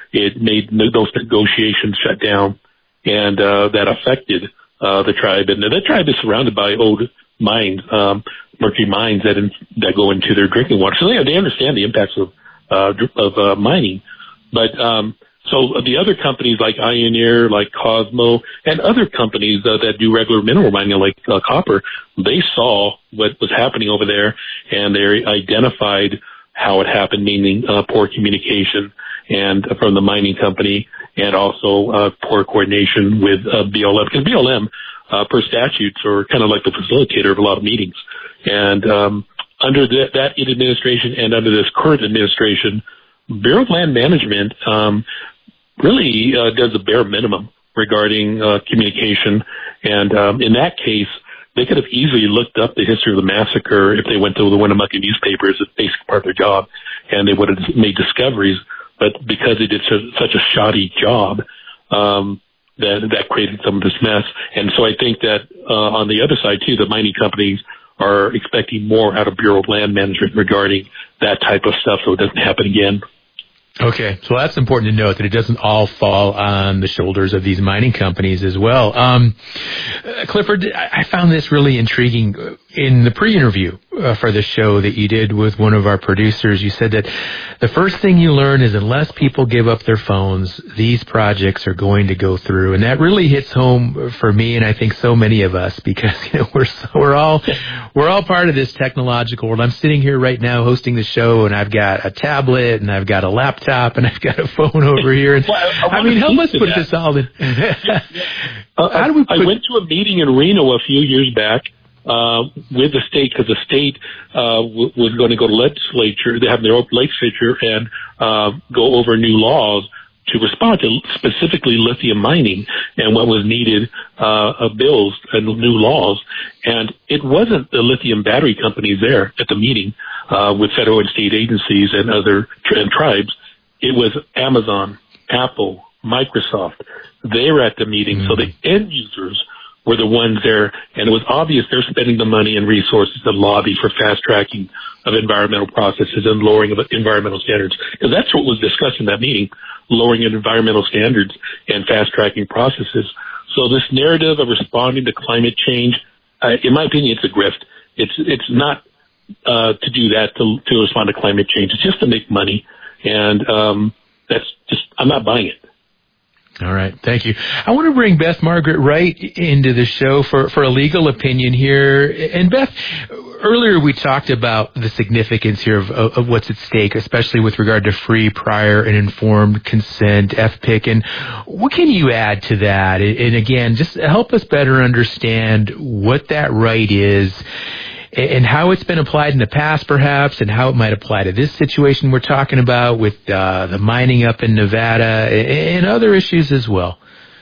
it made those negotiations shut down, and that affected the tribe. And that tribe is surrounded by old mines, mercury mines that go into their drinking water. So they understand the impacts of mining. But so the other companies like Ioneer, like Cosmo, and other companies that do regular mineral mining like copper, they saw what was happening over there, and they identified how it happened, meaning poor communication and from the mining company, and also poor coordination with BLM, because BLM, per statutes, are kind of like the facilitator of a lot of meetings. And under that administration and under this current administration, Bureau of Land Management really does the bare minimum regarding communication. And in that case, they could have easily looked up the history of the massacre if they went to the Winnemucca newspapers. It's basically part of their job, and they would have made discoveries. But because they did such a shoddy job, that created some of this mess. And so I think that on the other side, too, the mining companies are expecting more out of Bureau of Land Management regarding that type of stuff so it doesn't happen again. Okay, so that's important to note, that it doesn't all fall on the shoulders of these mining companies as well. Clifford, I found this really intriguing. In the pre-interview for the show that you did with one of our producers, you said that the first thing you learn is unless people give up their phones, these projects are going to go through. And that really hits home for me, and I think so many of us, because we're all part of this technological world. I'm sitting here right now hosting the show, and I've got a tablet, and I've got a laptop, and I've got a phone over here. And, I mean, help us put this all in. I went to a meeting in Reno a few years back with the state, because the state was going to go to legislature. They have their own legislature and go over new laws to respond to specifically lithium mining and what was needed, bills and new laws. And it wasn't the lithium battery companies there at the meeting with federal and state agencies and other tribes. It was Amazon, Apple, Microsoft. They were at the meeting. So the end users were the ones there, and it was obvious they're spending the money and resources to lobby for fast tracking of environmental processes and lowering of environmental standards. Because that's what was discussed in that meeting, lowering of environmental standards and fast tracking processes. So this narrative of responding to climate change, in my opinion, it's a grift. It's not to do that to respond to climate change. It's just to make money, and that's just, I'm not buying it. All right. Thank you. I want to bring Beth Margaret Wright into the show for a legal opinion here. And Beth, earlier we talked about the significance here of what's at stake, especially with regard to free, prior, and informed consent, FPIC. And what can you add to that? And again, just help us better understand what that right is, and how it's been applied in the past, perhaps, and how it might apply to this situation we're talking about with the mining up in Nevada and other issues as well.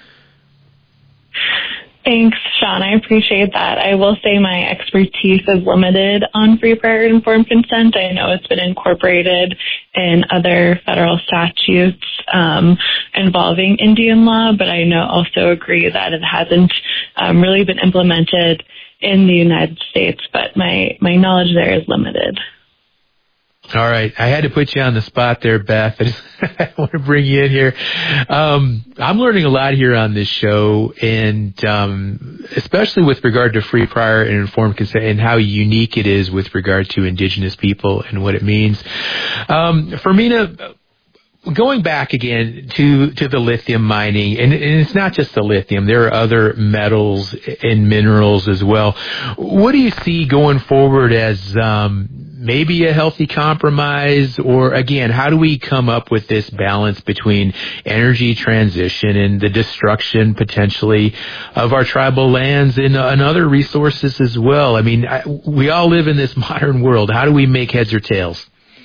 Thanks, Sean. I appreciate that. I will say my expertise is limited on free, prior, and informed consent. I know it's been incorporated in other federal statutes involving Indian law, but I also agree that it hasn't really been implemented in the United States, but my knowledge there is limited. All right. I had to put you on the spot there, Beth. I want to bring you in here. I'm learning a lot here on this show, and especially with regard to free, prior, and informed consent and how unique it is with regard to Indigenous people and what it means. Fermina, going back again to the lithium mining, and it's not just the lithium, there are other metals and minerals as well. What do you see going forward as maybe a healthy compromise, or again, how do we come up with this balance between energy transition and the destruction potentially of our tribal lands and other resources as well? I mean, we all live in this modern world. How do we make heads or tails?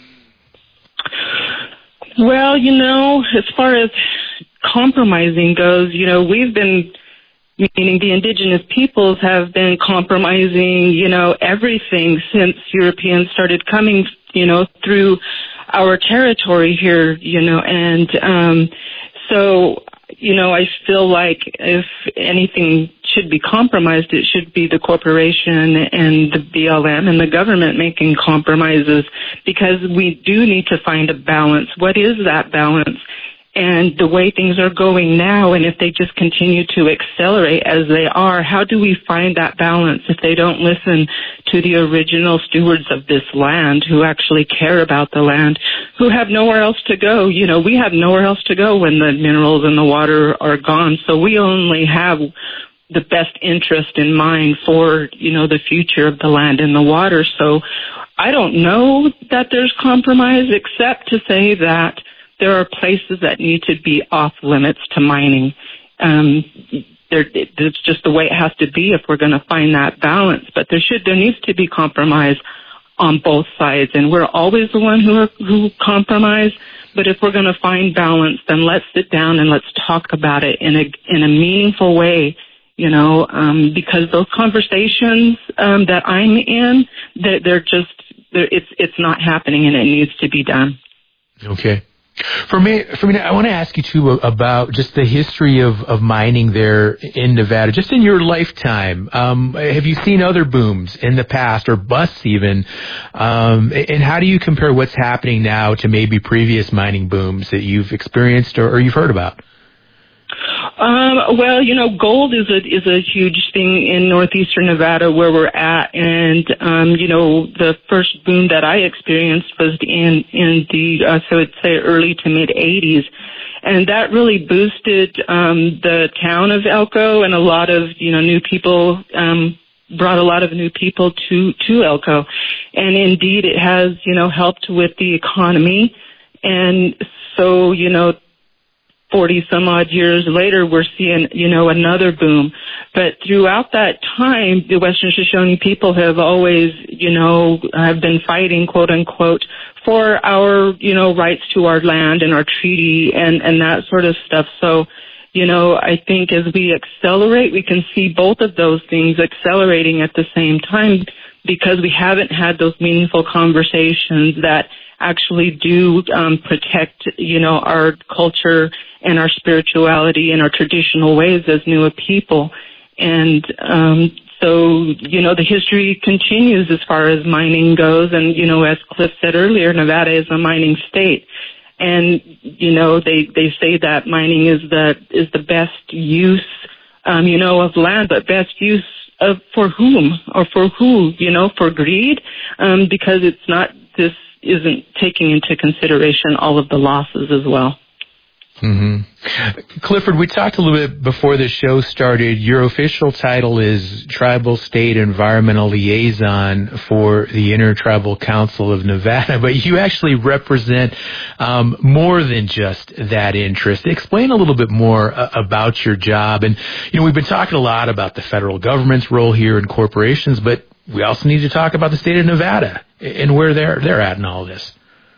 Well, as far as compromising goes, we've been, meaning the indigenous peoples have been compromising, everything since Europeans started coming, through our territory here, and so, I feel like if anything should be compromised, it should be the corporation and the BLM and the government making compromises, because we do need to find a balance. What is that balance? And the way things are going now, and if they just continue to accelerate as they are, how do we find that balance if they don't listen to the original stewards of this land who actually care about the land, who have nowhere else to go? You know, we have nowhere else to go when the minerals and the water are gone. So we only have the best interest in mind for, you know, the future of the land and the water. So I don't know that there's compromise, except to say that there are places that need to be off limits to mining. It's just the way it has to be if we're going to find that balance. But there needs to be compromise on both sides, and we're always the one who compromise. But if we're going to find balance, then let's sit down and let's talk about it in a meaningful way. You know, because those conversations that I'm in, it's not happening, and it needs to be done. Okay. For me, I want to ask you too about just the history of mining there in Nevada, just in your lifetime. Have you seen other booms in the past, or busts even? And how do you compare what's happening now to maybe previous mining booms that you've experienced or you've heard about? Well, you know, gold is a huge thing in northeastern Nevada where we're at, and you know, the first boom that I experienced was in the so I'd say early to mid 80s, and that really boosted the town of Elko, and a lot of, you know, new people brought a lot of new people to Elko, and indeed it has, you know, helped with the economy. And so, you know, 40 some odd years later, we're seeing, you know, another boom. But throughout that time, the Western Shoshone people have always, you know, have been fighting, quote unquote, for our, you know, rights to our land and our treaty and that sort of stuff. So, you know, I think as we accelerate, we can see both of those things accelerating at the same time, because we haven't had those meaningful conversations that actually do protect, you know, our culture and our spirituality and our traditional ways as Nua people. And so, you know, the history continues as far as mining goes. And, you know, as Cliff said earlier, Nevada is a mining state. And, you know, they say that mining is the best use, you know, of land, but best use of for whom or for who, you know, for greed, because this isn't taking into consideration all of the losses as well. Mm-hmm. Clifford, we talked a little bit before the show started. Your official title is Tribal State Environmental Liaison for the Intertribal Council of Nevada, but you actually represent more than just that interest. Explain a little bit more about your job. And, you know, we've been talking a lot about the federal government's role here in corporations, but we also need to talk about the state of Nevada and where they're at in all this.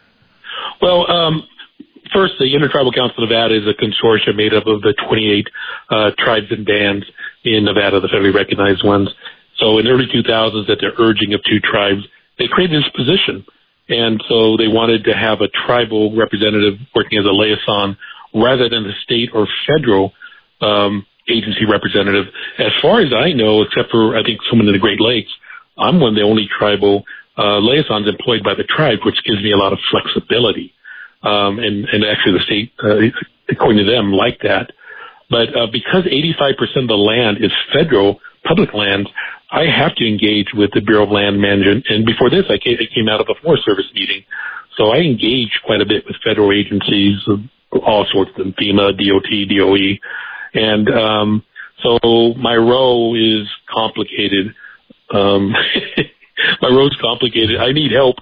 Well, first, the Intertribal Council of Nevada is a consortium made up of the 28 tribes and bands in Nevada, the federally recognized ones. So in the early 2000s, at the urging of two tribes, they created this position. And so they wanted to have a tribal representative working as a liaison rather than the state or federal agency representative. As far as I know, except for, I think, someone in the Great Lakes, I'm one of the only tribal liaisons employed by the tribe, which gives me a lot of flexibility. And actually the state, according to them, like that. But because 85% of the land is federal public land, I have to engage with the Bureau of Land Management. And before this, I came out of a Forest Service meeting. So I engage quite a bit with federal agencies, all sorts of them, FEMA, DOT, DOE. And so my role is complicated. My road's complicated. I need help.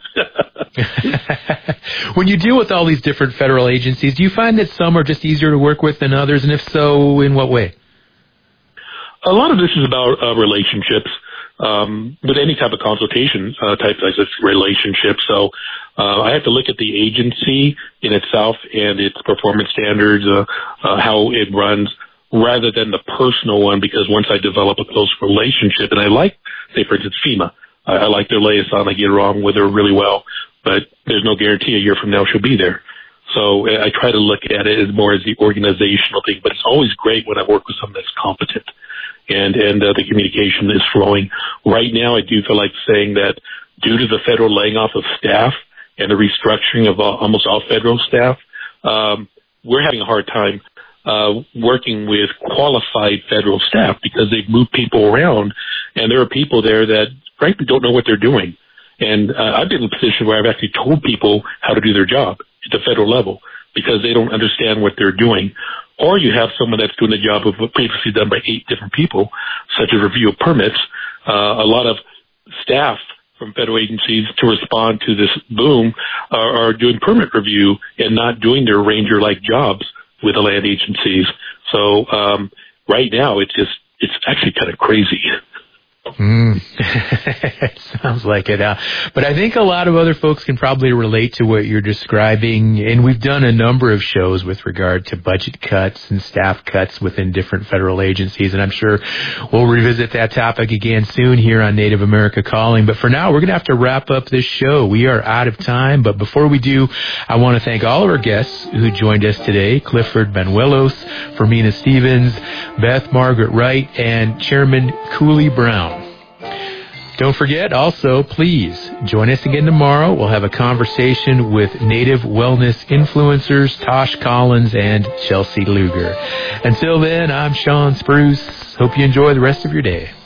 When you deal with all these different federal agencies, do you find that some are just easier to work with than others? And if so, in what way? A lot of this is about relationships. But any type of consultation type is relationship. So I have to look at the agency in itself and its performance standards, how it runs, rather than the personal one, because once I develop a close relationship, and I like, say, for instance, FEMA, I like their liaison. I get along with her really well, but there's no guarantee a year from now she'll be there. So I try to look at it as more as the organizational thing, but it's always great when I work with someone that's competent and the communication is flowing. Right now, I do feel like saying that due to the federal laying off of staff and the restructuring of almost all federal staff, we're having a hard time working with qualified federal staff because they've moved people around, and there are people there that frankly don't know what they're doing. And I've been in a position where I've actually told people how to do their job at the federal level because they don't understand what they're doing. Or you have someone that's doing the job of what previously done by 8 different people, such as review of permits. A lot of staff from federal agencies to respond to this boom are doing permit review and not doing their ranger-like jobs with the land agencies. So right now, it's actually kind of crazy. It sounds like it. But I think a lot of other folks can probably relate to what you're describing. And we've done a number of shows with regard to budget cuts and staff cuts within different federal agencies. And I'm sure we'll revisit that topic again soon here on Native America Calling. But for now, we're going to have to wrap up this show. We are out of time. But before we do, I want to thank all of our guests who joined us today. Clifford Banuelos, Fermina Stevens, Beth Margaret Wright, and Chairman Cooley Brown. Don't forget, also, please join us again tomorrow. We'll have a conversation with Native wellness influencers Tosh Collins and Chelsea Luger. Until then, I'm Sean Spruce. Hope you enjoy the rest of your day.